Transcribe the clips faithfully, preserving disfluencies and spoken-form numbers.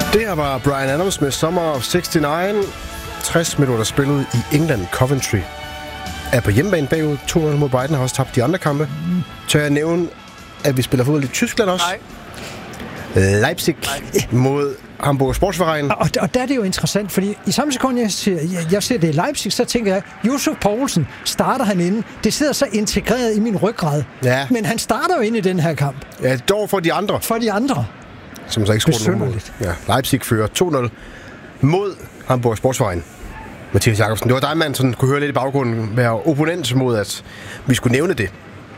Det her var Bryan Adams med Summer of niogtres. tres minutter spillet i England. Coventry er på hjemmebane bagud. to nul mod Brighton, har også tabt de andre kampe. Mm. Tør jeg nævne, at vi spiller fodbold i Tyskland også? Nej. Leipzig Nej. mod Hamburg Sportsverein. Og, og der er det jo interessant, fordi i samme sekund, jeg ser, jeg, jeg ser det i Leipzig, så tænker jeg, Yusuf Poulsen, starter han inde. Det sidder så integreret i min ryggrad. Ja. Men han starter jo inde i den her kamp. Ja, dog for de andre. For de andre. Som så ikke scorer nogen mål. Ja, Leipzig fører to nul mod Hamburg Sportsverein. Mathias Jakobsen, det var dig, man sådan kunne høre lidt i baggrunden, være opponent mod, at vi skulle nævne det.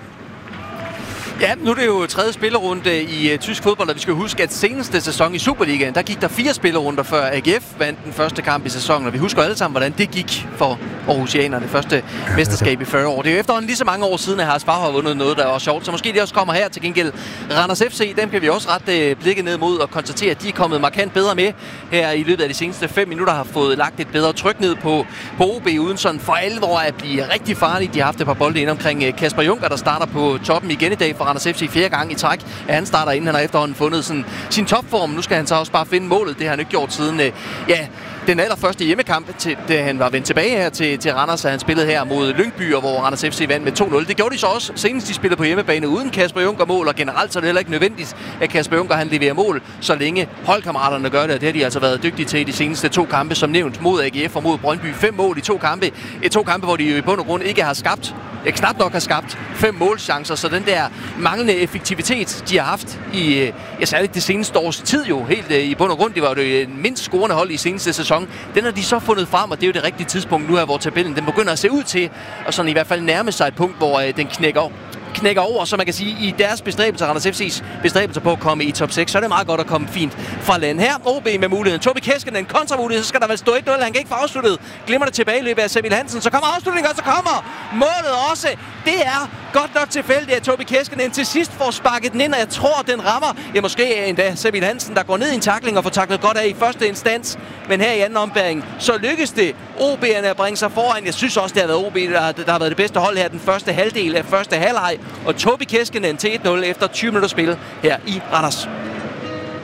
Ja, nu er det jo tredje spillerunde i uh, tysk fodbold, og vi skal huske, at seneste sæson i Superligaen, der gik der fire spillerunder, før A G F vandt den første kamp i sæsonen, og vi husker alle sammen, hvordan det gik for Aarhusianerne, det første mesterskab i fyrre år. Det er jo efterhånden lige så mange år siden, at Haras Farah har vundet noget, der er sjovt, så måske det også kommer her til gengæld. Randers F C, dem kan vi også ret uh, blikke ned mod og konstatere, at de er kommet markant bedre med her i løbet af de seneste fem minutter, har fået lagt et bedre tryk ned på, på O B, uden sådan for alvor at blive rigtig farlige. De har haft et par bolde ind omkring uh, Kasper Junker, der starter på toppen igen i dag for Randers F C fjerde gang i træk, at han starter inden han har efterhånden fundet sådan, sin topform. Nu skal han så også bare finde målet. Det har han ikke gjort siden øh, ja, den allerførste hjemmekamp, til, da han var vendt tilbage her til, til Randers, han spillede her mod Lyngby, hvor Randers F C vandt med to nul. Det gjorde de så også, senest de spillede på hjemmebane uden Kasper Junker mål, og generelt så er det heller ikke nødvendigt, at Kasper Junker han leverer mål, så længe holdkammeraterne gør det, og det har de altså været dygtige til i de seneste to kampe, som nævnt mod A G F og mod Brøndby. Fem mål i to kampe. Et to kampe, hvor de i bund og grund ikke har skabt Jeg knap nok har skabt fem målchancer, så den der manglende effektivitet, de har haft i, ja, særligt det seneste års tid jo, helt i bund og grund, det var jo det mindst scorende hold i seneste sæson, den har de så fundet frem, og det er jo det rigtige tidspunkt nu her, hvor tabellen den begynder at se ud til, og sådan i hvert fald nærme sig et punkt, hvor øh, den knækker knækker over, så man kan sige, i deres bestræbelser, Randers F C's bestræbelser på at komme i top seks, så er det meget godt at komme fint fra land. Her O B med muligheden. Tobi Keskinen, kontramulighed, så skal der vel stå et nul. Han kan ikke få afsluttet. Glemmer det tilbage i løbet af Semil Hansen. Så kommer afslutningen, og så kommer målet også. Det er godt nok tilfældigt, at Tobi Keskinen til sidst får sparket den ind, og jeg tror, den rammer. Ja, måske endda Semil Hansen, der går ned i en tackling og får taklet godt af i første instans. Men her i anden ombæring, så lykkes det O B'erne at bringe sig foran. Jeg synes også, det har været O B, der, der har været det bedste hold her den første halvdel af første halvleg. Og Tobi Keskinen til et nul efter tyve minutter spil her i Randers.